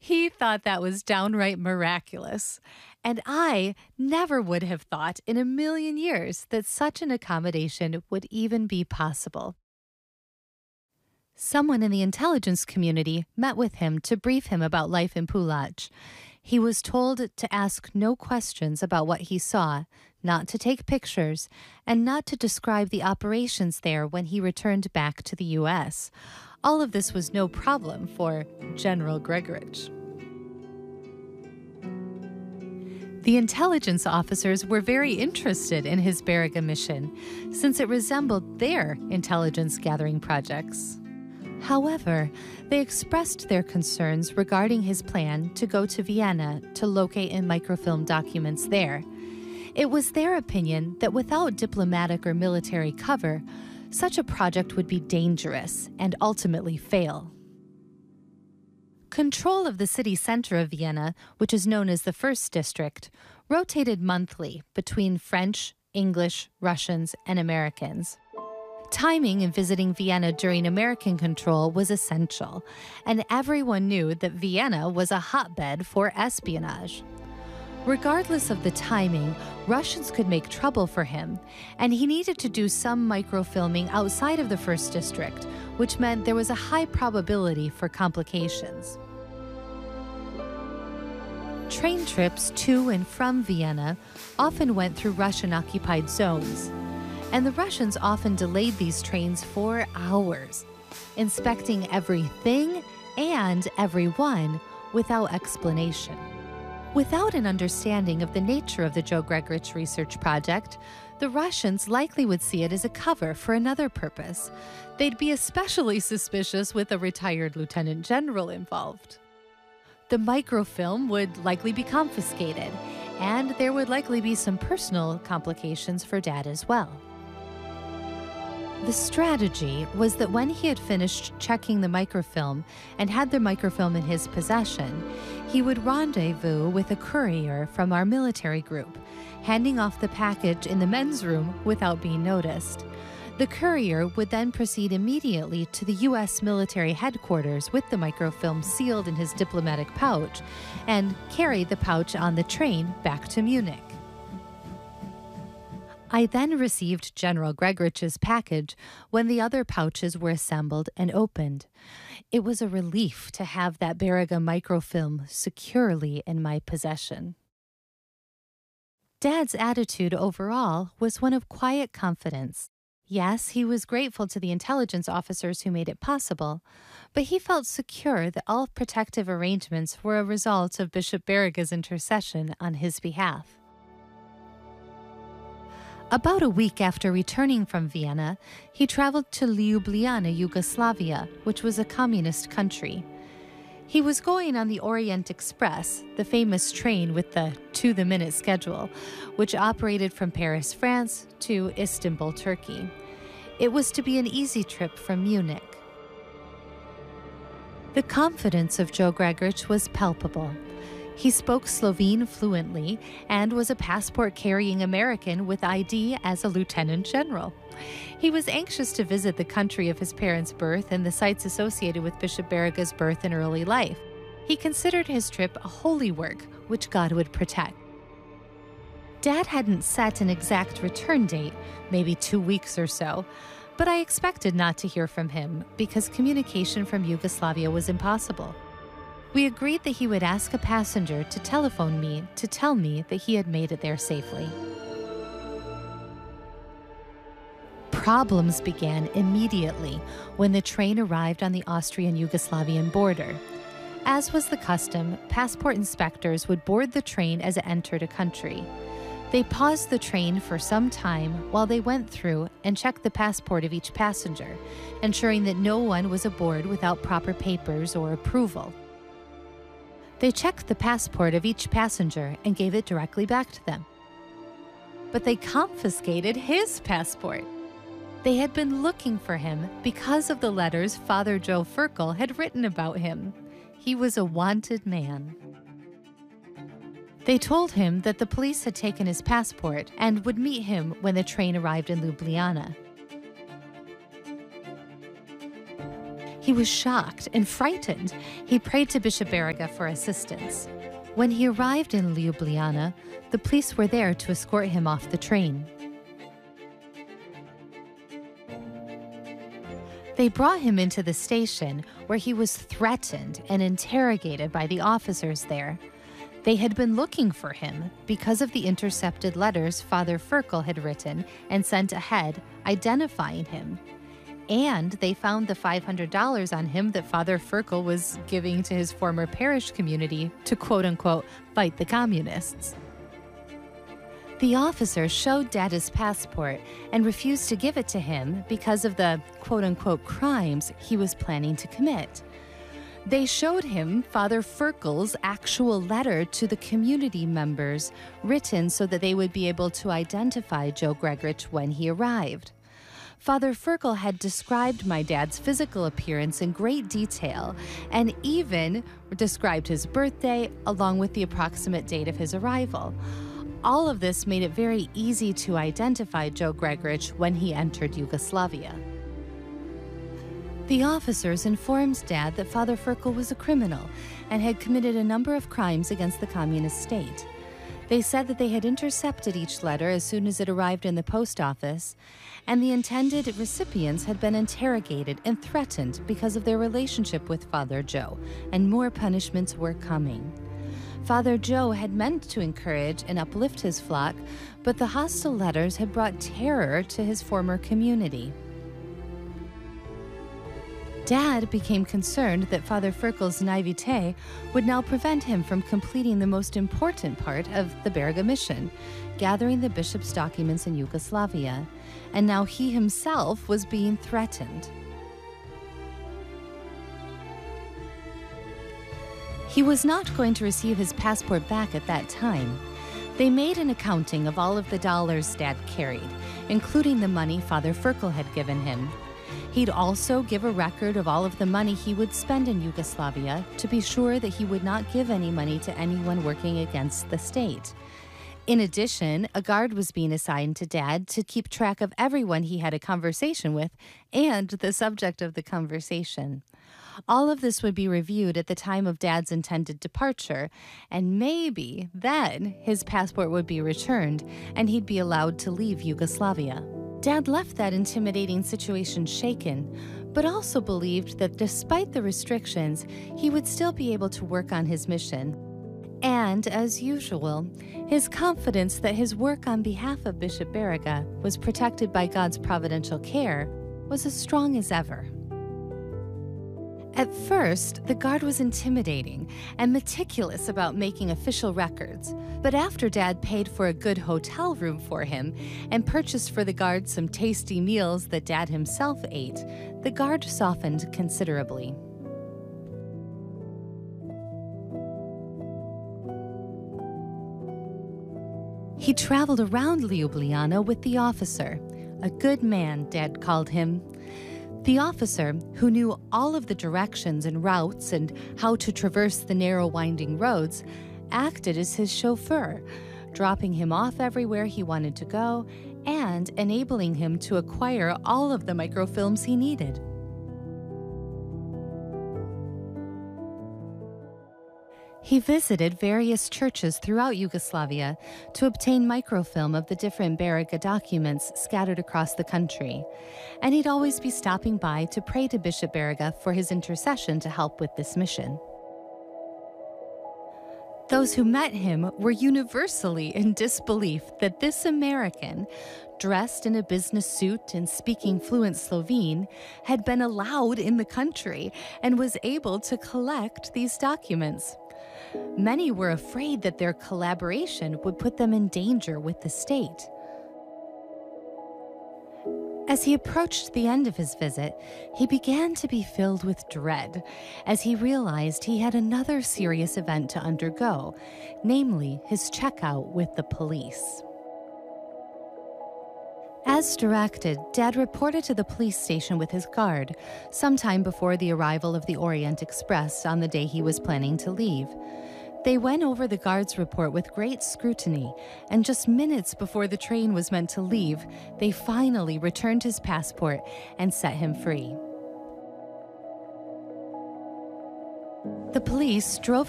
He thought that was downright miraculous. And I never would have thought in a million years that such an accommodation would even be possible. Someone in the intelligence community met with him to brief him about life in Pulach. He was told to ask no questions about what he saw, not to take pictures, and not to describe the operations there when he returned back to the U.S. All of this was no problem for General Gregorich. The intelligence officers were very interested in his Beriga mission, since it resembled their intelligence gathering projects. However, they expressed their concerns regarding his plan to go to Vienna to locate and microfilm documents there. It was their opinion that without diplomatic or military cover, such a project would be dangerous and ultimately fail. Control of the city center of Vienna, which is known as the First District, rotated monthly between French, English, Russians, and Americans. Timing in visiting Vienna during American control was essential, and everyone knew that Vienna was a hotbed for espionage. Regardless of the timing, Russians could make trouble for him, and he needed to do some microfilming outside of the First District, which meant there was a high probability for complications. Train trips to and from Vienna often went through Russian-occupied zones, and the Russians often delayed these trains for hours, inspecting everything and everyone without explanation. Without an understanding of the nature of the Joe Gregorich research project, the Russians likely would see it as a cover for another purpose. They'd be especially suspicious with a retired lieutenant general involved. The microfilm would likely be confiscated, and there would likely be some personal complications for Dad as well. The strategy was that when he had finished checking the microfilm and had the microfilm in his possession, he would rendezvous with a courier from our military group, handing off the package in the men's room without being noticed. The courier would then proceed immediately to the U.S. military headquarters with the microfilm sealed in his diplomatic pouch and carry the pouch on the train back to Munich. I then received General Gregorich's package when the other pouches were assembled and opened. It was a relief to have that Beriga microfilm securely in my possession. Dad's attitude overall was one of quiet confidence. Yes, he was grateful to the intelligence officers who made it possible, but he felt secure that all protective arrangements were a result of Bishop Beriga's intercession on his behalf. About a week after returning from Vienna, he traveled to Ljubljana, Yugoslavia, which was a communist country. He was going on the Orient Express, the famous train with the to-the-minute schedule, which operated from Paris, France, to Istanbul, Turkey. It was to be an easy trip from Munich. The confidence of Joe Gregorich was palpable. He spoke Slovene fluently and was a passport-carrying American with ID as a lieutenant general. He was anxious to visit the country of his parents' birth and the sites associated with Bishop Beriga's birth and early life. He considered his trip a holy work which God would protect. Dad hadn't set an exact return date, maybe 2 weeks or so, but I expected not to hear from him because communication from Yugoslavia was impossible. We agreed that he would ask a passenger to telephone me to tell me that he had made it there safely. Problems began immediately when the train arrived on the Austrian-Yugoslavian border. As was the custom, passport inspectors would board the train as it entered a country. They paused the train for some time while they went through and checked the passport of each passenger, ensuring that no one was aboard without proper papers or approval. They checked the passport of each passenger and gave it directly back to them. But they confiscated his passport. They had been looking for him because of the letters Father Joe Ferkel had written about him. He was a wanted man. They told him that the police had taken his passport and would meet him when the train arrived in Ljubljana. He was shocked and frightened. He prayed to Bishop Beriga for assistance. When he arrived in Ljubljana, the police were there to escort him off the train. They brought him into the station, where he was threatened and interrogated by the officers there. They had been looking for him because of the intercepted letters Father Ferkel had written and sent ahead, identifying him. And they found the $500 on him that Father Ferkel was giving to his former parish community to quote-unquote fight the communists. The officer showed Dad his passport and refused to give it to him because of the quote-unquote crimes he was planning to commit. They showed him Father Ferkel's actual letter to the community members, written so that they would be able to identify Joe Gregorych when he arrived. Father Ferkel had described my dad's physical appearance in great detail and even described his birthday along with the approximate date of his arrival. All of this made it very easy to identify Joe Gregorych when he entered Yugoslavia. The officers informed Dad that Father Ferkel was a criminal and had committed a number of crimes against the communist state. They said that they had intercepted each letter as soon as it arrived in the post office, and the intended recipients had been interrogated and threatened because of their relationship with Father Joe, and more punishments were coming. Father Joe had meant to encourage and uplift his flock, but the hostile letters had brought terror to his former community. Dad became concerned that Father Ferkel's naivete would now prevent him from completing the most important part of the Beriga mission, gathering the bishop's documents in Yugoslavia, and now he himself was being threatened. He was not going to receive his passport back at that time. They made an accounting of all of the dollars Dad carried, including the money Father Ferkel had given him. He'd also give a record of all of the money he would spend in Yugoslavia to be sure that he would not give any money to anyone working against the state. In addition, a guard was being assigned to Dad to keep track of everyone he had a conversation with and the subject of the conversation. All of this would be reviewed at the time of Dad's intended departure, and maybe then his passport would be returned and he'd be allowed to leave Yugoslavia. Dad left that intimidating situation shaken, but also believed that despite the restrictions, he would still be able to work on his mission. And, as usual, his confidence that his work on behalf of Bishop Beriga was protected by God's providential care was as strong as ever. At first, the guard was intimidating and meticulous about making official records, but after Dad paid for a good hotel room for him and purchased for the guard some tasty meals that Dad himself ate, the guard softened considerably. He traveled around Ljubljana with the officer, a good man, Dad called him. The officer, who knew all of the directions and routes and how to traverse the narrow winding roads, acted as his chauffeur, dropping him off everywhere he wanted to go and enabling him to acquire all of the microfilms he needed. He visited various churches throughout Yugoslavia to obtain microfilm of the different Beriga documents scattered across the country, and he'd always be stopping by to pray to Bishop Beriga for his intercession to help with this mission. Those who met him were universally in disbelief that this American, dressed in a business suit and speaking fluent Slovene, had been allowed in the country and was able to collect these documents. Many were afraid that their collaboration would put them in danger with the state. As he approached the end of his visit, he began to be filled with dread as he realized he had another serious event to undergo, namely his checkout with the police. As directed, Dad reported to the police station with his guard, sometime before the arrival of the Orient Express on the day he was planning to leave. They went over the guard's report with great scrutiny, and just minutes before the train was meant to leave, they finally returned his passport and set him free. The police drove